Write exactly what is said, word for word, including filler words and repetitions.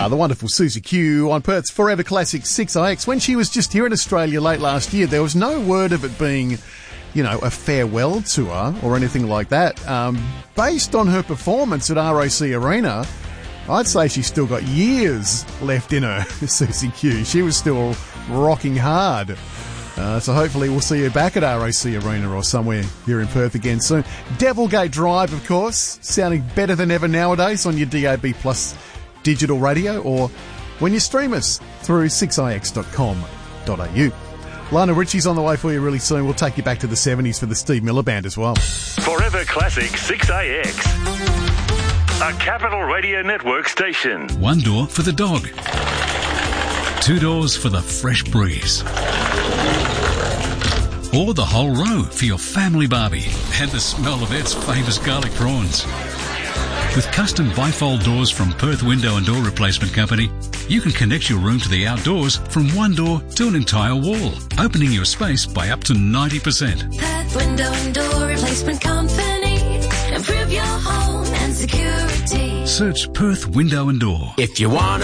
Ah, the wonderful Susie Q on Perth's Forever Classic six I X. When she was just here in Australia late last year, there was no word of it being, you know, a farewell tour or anything like that. Um, based on her performance at R A C Arena, I'd say she's still got years left in her, Susie Q. She was still rocking hard. Uh, so hopefully we'll see you back at R A C Arena or somewhere here in Perth again soon. Devilgate Drive, of course, sounding better than ever nowadays on your D A B Plus digital radio, or when you stream us through six i x dot com dot a u. Lionel Richie's on the way for you really soon. We'll take you back to the seventies for the Steve Miller Band as well. Forever Classic six A X, a Capital Radio Network station. One door for the dog. Two doors for the fresh breeze. Or the whole row for your family barbie and the smell of Ed's famous garlic prawns. With custom bifold doors from Perth Window and Door Replacement Company, you can connect your room to the outdoors from one door to an entire wall, opening your space by up to ninety percent. Perth Window and Door Replacement Company. Improve your home and security. Search Perth Window and Door. If you want